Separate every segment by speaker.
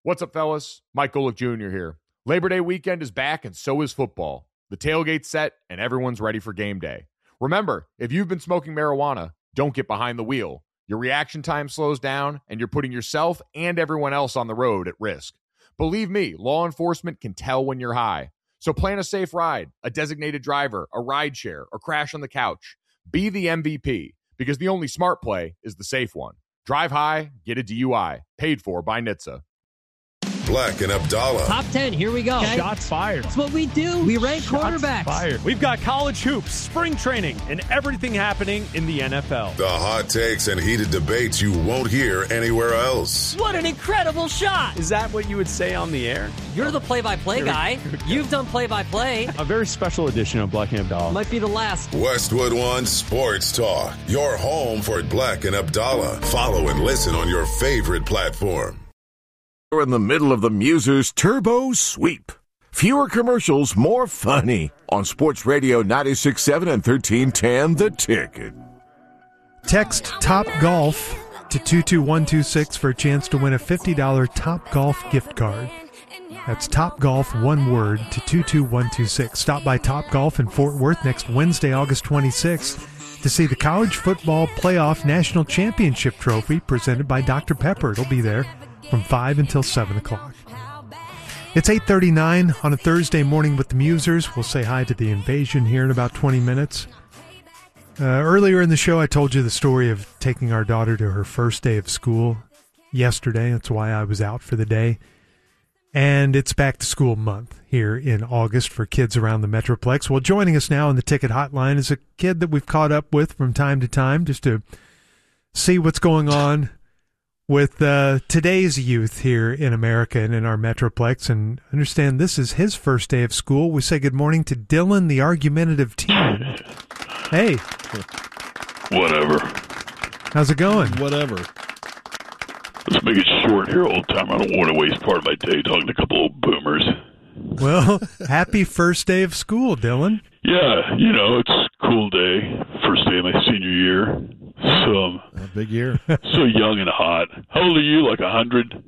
Speaker 1: What's up, fellas? Mike Golick Jr. here. Labor Day weekend is back, and so is football. The tailgate's set, and everyone's ready for game day. Remember, if you've been smoking marijuana, don't get behind the wheel. Your reaction time slows down, and you're putting yourself and everyone else on the road at risk. Believe me, law enforcement can tell when you're high. So plan a safe ride, a designated driver, a ride share, or crash on the couch. Be the MVP, because the only smart play is the safe one. Drive high, get a DUI. Paid for by NHTSA.
Speaker 2: Black and Abdallah.
Speaker 3: Top 10, here we go.
Speaker 4: Okay. Shots fired.
Speaker 3: That's what we do. We rank quarterbacks.
Speaker 4: Fired. We've got college hoops, spring training, and everything happening in the NFL.
Speaker 2: The hot takes and heated debates you won't hear anywhere else.
Speaker 3: What an incredible shot.
Speaker 4: Is that what you would say on the air?
Speaker 3: You're the play-by-play guy. You've done play-by-play.
Speaker 4: A very special edition of Black and Abdallah.
Speaker 3: Might be the last.
Speaker 2: Westwood One Sports Talk. Your home for Black and Abdallah. Follow and listen on your favorite platform.
Speaker 5: We're in the middle of the Musers Turbo Sweep. Fewer commercials, more funny. On Sports Radio 96.7 and 1310, The Ticket.
Speaker 6: Text Top Golf to 22126 for a chance to win a $50 Top Golf gift card. That's Top Golf, one word, to 22126. Stop by Top Golf in Fort Worth next Wednesday, August 26th, to see the College Football Playoff National Championship Trophy presented by Dr. Pepper. It'll be there from 5 until 7 o'clock. It's 8:39 on a Thursday morning with the Musers. We'll say hi to the invasion here in about 20 minutes. Earlier in the show, I told you the story of taking our daughter to her first day of school yesterday. That's why I was out for the day. And it's back to school month here in August for kids around the Metroplex. Well, joining us now on the Ticket Hotline is a kid that we've caught up with from time to time just to see what's going on with today's youth here in America and in our Metroplex, and understand this is his first day of school. We say good morning to Dylan, the argumentative teen. Hey.
Speaker 7: Whatever.
Speaker 6: How's it going?
Speaker 7: Whatever. Let's make it short here, old time. I don't want to waste part of my day talking to a couple old boomers.
Speaker 6: Well, happy first day of school, Dylan.
Speaker 7: Yeah, you know, it's a cool day. First day of my senior year. So
Speaker 8: a big year.
Speaker 7: So young and hot. How old are you? Like 100?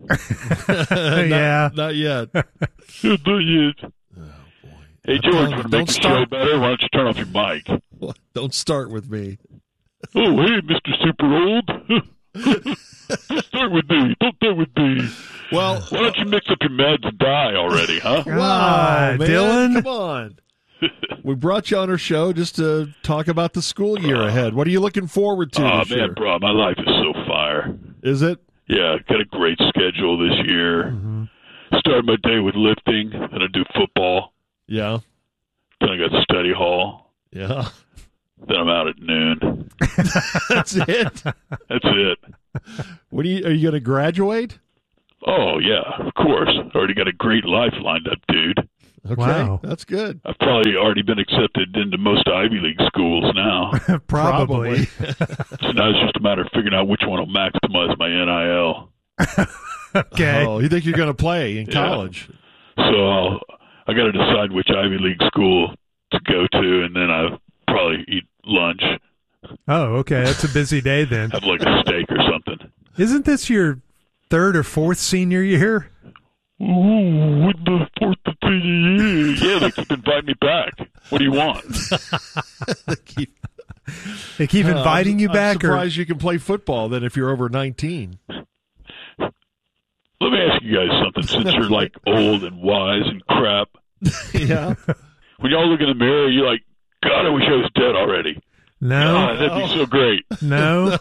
Speaker 6: Yeah.
Speaker 8: Not yet.
Speaker 7: Not yet. Oh, boy. Hey, George, want to make the show better? Why don't you turn off your mic?
Speaker 8: Well, don't start with me.
Speaker 7: Oh, hey, Mr. Super Old. Don't start with me. Don't start with me.
Speaker 8: Well,
Speaker 7: why don't you mix up your meds and die already, huh?
Speaker 6: Wow, man, Dylan.
Speaker 8: Come on. We brought you on our show just to talk about the school year ahead. What are you looking forward to this year?
Speaker 7: Bro, my life is so fire.
Speaker 8: Is it?
Speaker 7: Yeah, got a great schedule this year.
Speaker 6: Mm-hmm.
Speaker 7: Start my day with lifting, then I do football.
Speaker 8: Yeah.
Speaker 7: Then I got study hall.
Speaker 8: Yeah.
Speaker 7: Then I'm out at noon.
Speaker 8: That's it?
Speaker 7: That's it.
Speaker 8: Are you going to graduate?
Speaker 7: Oh, yeah, of course. Already got a great life lined up, dude.
Speaker 8: Okay,
Speaker 6: wow.
Speaker 8: That's good.
Speaker 7: I've probably already been accepted into most Ivy League schools now.
Speaker 6: Probably.
Speaker 7: So now it's just a matter of figuring out which one will maximize my NIL.
Speaker 6: Okay.
Speaker 8: Oh, you think you're going to play in college?
Speaker 7: So I got to decide which Ivy League school to go to, and then I'll probably eat lunch.
Speaker 6: Oh, okay. That's a busy day then.
Speaker 7: Have like a steak or something.
Speaker 6: Isn't this your third or fourth senior year?
Speaker 7: Ooh, with the fourth and senior year. Yeah, they keep inviting me back. What do you want?
Speaker 6: They keep inviting you back?
Speaker 8: I'm surprised you can play football then if you're over 19.
Speaker 7: Let me ask you guys something, since you're like old and wise and crap.
Speaker 8: Yeah.
Speaker 7: When y'all look in the mirror, you're like, God, I wish I was dead already.
Speaker 6: No.
Speaker 7: God, that'd be so great.
Speaker 6: No.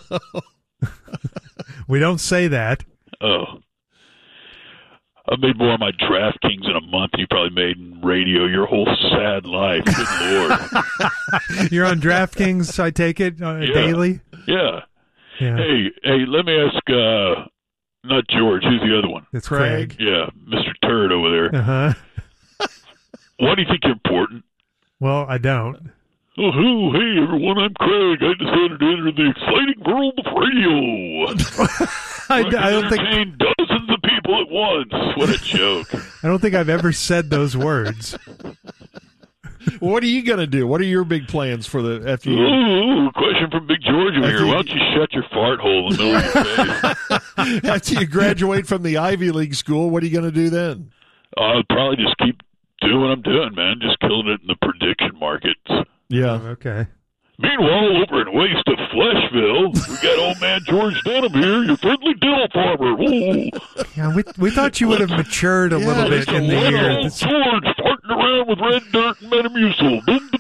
Speaker 6: We don't say that.
Speaker 7: Oh. I've made more on my DraftKings in a month than you probably made in radio your whole sad life. Good Lord.
Speaker 6: You're on DraftKings, I take it, daily?
Speaker 7: Yeah. Hey, let me ask, not George, who's the other one?
Speaker 6: It's Craig.
Speaker 7: Yeah, Mr. Turd over there.
Speaker 6: Uh-huh.
Speaker 7: Why do you think you're important?
Speaker 6: Well, I don't.
Speaker 7: Oh, hey, everyone, I'm Craig. I decided to enter the exciting world of radio.
Speaker 6: I don't think
Speaker 7: dozens of people at once. What a joke.
Speaker 6: I don't think I've ever said those words.
Speaker 8: What are you going to do? What are your big plans for the FU?
Speaker 7: Ooh, question from Big George over here. Why don't you shut your fart hole in the middle of your face?
Speaker 8: After you graduate from the Ivy League school, what are you going to do then?
Speaker 7: I'll probably just keep doing what I'm doing, man. Just killing it in the prediction markets.
Speaker 8: Yeah.
Speaker 6: Okay.
Speaker 7: Meanwhile, over in Waste of Fleshville, we got old man George Denham here, your friendly dill farmer. Ooh.
Speaker 6: Yeah, we thought you would have matured a little bit in the year.
Speaker 7: Old George farting around with red dirt and Metamucil.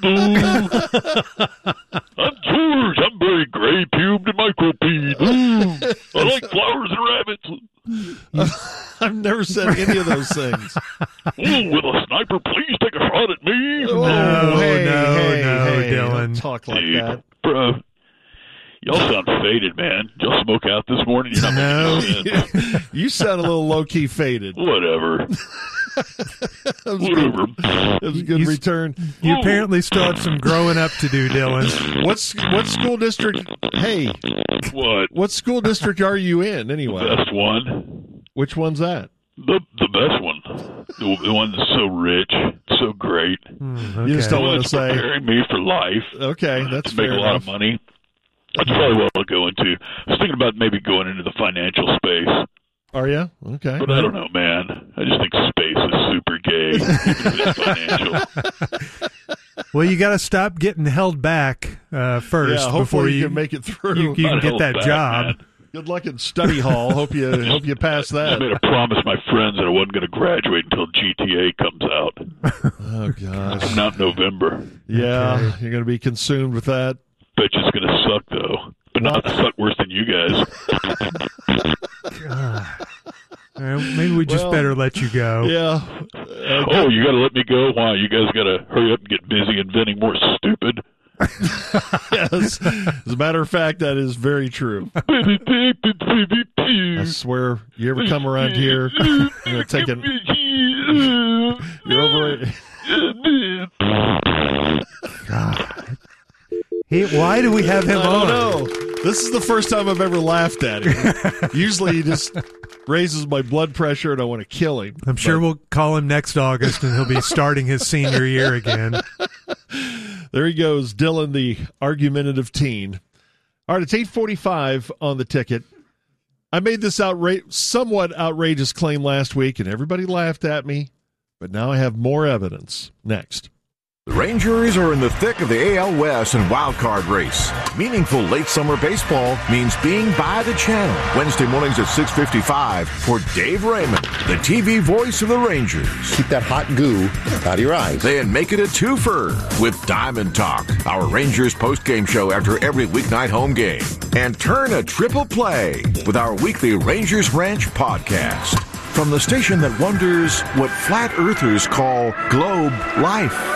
Speaker 7: I'm George. I'm very gray-pubed and micropede. I like flowers and rabbits.
Speaker 8: I've never said any of those things.
Speaker 7: Will a sniper please take a shot at me?
Speaker 6: No, Dylan.
Speaker 8: Don't talk like that.
Speaker 7: Bro, y'all sound faded, man. Did y'all smoke out this morning? You're not making no sense.
Speaker 8: You sound a little low-key faded.
Speaker 7: Whatever. Whatever.
Speaker 8: That was a good return.
Speaker 6: You apparently still have some growing up to do, Dylan.
Speaker 8: What school district? Hey. What school district are you in, anyway?
Speaker 7: The best one.
Speaker 8: Which one's that?
Speaker 7: The best one. The one that's so rich, so great.
Speaker 8: Okay. You just don't want to say.
Speaker 7: Preparing me for life.
Speaker 8: Okay, that's fair.
Speaker 7: Make a lot of money. That's probably what I'll go into. I was thinking about maybe going into the financial space.
Speaker 8: Are you? Okay.
Speaker 7: But I don't know, man. I just think space is super gay, even if it's financial.
Speaker 6: Well, you got to stop getting held back first before you
Speaker 8: can make it through.
Speaker 6: You can get that job.
Speaker 7: Man.
Speaker 8: Good luck in study hall. Hope you pass that.
Speaker 7: I made a promise my friends that I wasn't going to graduate until GTA comes out.
Speaker 8: Oh gosh.
Speaker 7: Coming out in November.
Speaker 8: Yeah,
Speaker 6: Okay.
Speaker 8: You're going to be consumed with that.
Speaker 7: Bet you it's going to suck though, but not suck worse than you guys.
Speaker 6: Maybe we just better let you go.
Speaker 8: Yeah.
Speaker 7: Oh, you got to let me go? Why? You guys got to hurry up and get busy inventing more stupid.
Speaker 8: Yes. As a matter of fact, that is very true. I swear, you ever come around here, you're going to take it. You're over it.
Speaker 6: God. Why do we have him on?
Speaker 8: I don't know. This is the first time I've ever laughed at him. Usually he just raises my blood pressure and I want to kill him.
Speaker 6: I'm sure we'll call him next August and he'll be starting his senior year again.
Speaker 8: There he goes, Dylan, the argumentative teen. All right, it's 8:45 on the ticket. I made this somewhat outrageous claim last week, and everybody laughed at me, but now I have more evidence. Next.
Speaker 5: The Rangers are in the thick of the AL West and wild card race. Meaningful late summer baseball means being by the channel. Wednesday mornings at 6:55 for Dave Raymond, the TV voice of the Rangers.
Speaker 9: Keep that hot goo out of your eyes.
Speaker 5: Then make it a twofer with Diamond Talk, our Rangers postgame show after every weeknight home game. And turn a triple play with our weekly Rangers Ranch podcast. From the station that wonders what flat earthers call globe life.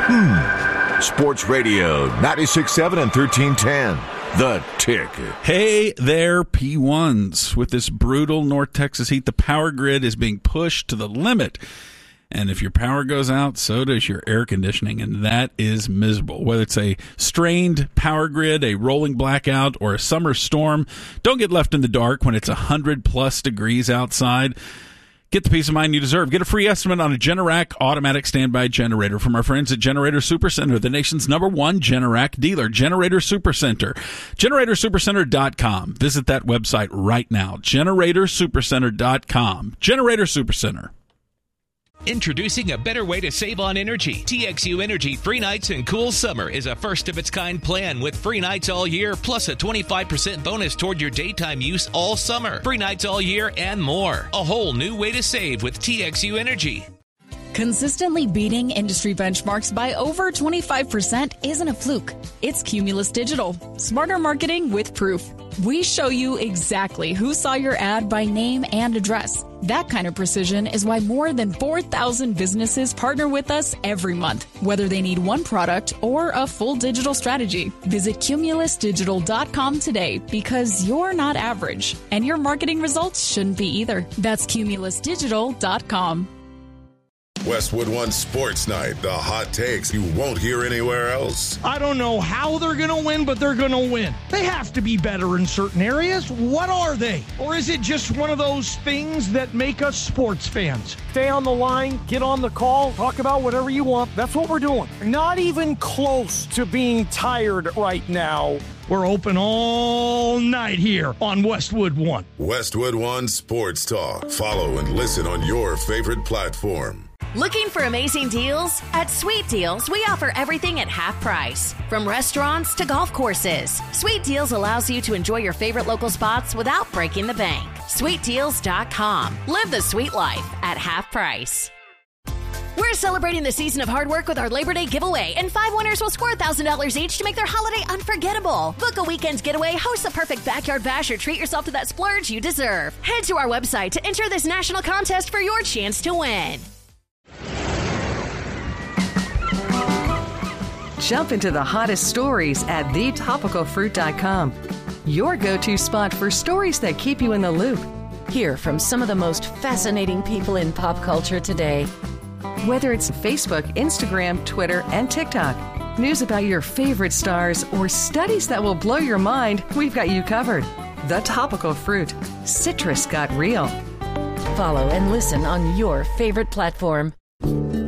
Speaker 5: Sports Radio 96.7 and 1310. The Ticket.
Speaker 10: Hey there, P1s. With this brutal North Texas heat, the power grid is being pushed to the limit. And if your power goes out, so does your air conditioning, and that is miserable. Whether it's a strained power grid, a rolling blackout, or a summer storm, don't get left in the dark when it's 100-plus degrees outside. Get the peace of mind you deserve. Get a free estimate on a Generac automatic standby generator from our friends at Generator Supercenter, the nation's #1 Generac dealer. Generator Supercenter. GeneratorSupercenter.com. Visit that website right now. GeneratorSupercenter.com. Generator Supercenter.
Speaker 11: Introducing a better way to save on energy. TXU Energy Free Nights and Cool Summer is a first-of-its-kind plan with free nights all year, plus a 25% bonus toward your daytime use all summer. Free nights all year and more. A whole new way to save with TXU Energy.
Speaker 12: Consistently beating industry benchmarks by over 25% isn't a fluke. It's Cumulus Digital. Smarter marketing with proof. We show you exactly who saw your ad by name and address. That kind of precision is why more than 4,000 businesses partner with us every month, whether they need one product or a full digital strategy. Visit cumulusdigital.com today because you're not average, and your marketing results shouldn't be either. That's cumulusdigital.com.
Speaker 2: Westwood One Sports Night, the hot takes you won't hear anywhere else.
Speaker 13: I don't know how they're going to win, but they're going to win. They have to be better in certain areas. What are they? Or is it just one of those things that make us sports fans? Stay on the line, get on the call, talk about whatever you want. That's what we're doing. Not even close to being tired right now. We're open all night here on Westwood One.
Speaker 2: Westwood One Sports Talk. Follow and listen on your favorite platform.
Speaker 14: Looking for amazing deals? At Sweet Deals, we offer everything at half price. From restaurants to golf courses, Sweet Deals allows you to enjoy your favorite local spots without breaking the bank. SweetDeals.com. Live the sweet life at half price. We're celebrating the season of hard work with our Labor Day giveaway, and 5 winners will score $1,000 each to make their holiday unforgettable. Book a weekend getaway, host the perfect backyard bash, or treat yourself to that splurge you deserve. Head to our website to enter this national contest for your chance to win.
Speaker 15: Jump into the hottest stories at thetopicalfruit.com. Your go-to spot for stories that keep you in the loop. Hear from some of the most fascinating people in pop culture today. Whether it's Facebook, Instagram, Twitter, and TikTok, news about your favorite stars, or studies that will blow your mind, we've got you covered. The Topical Fruit. Citrus got real.
Speaker 14: Follow and listen on your favorite platform.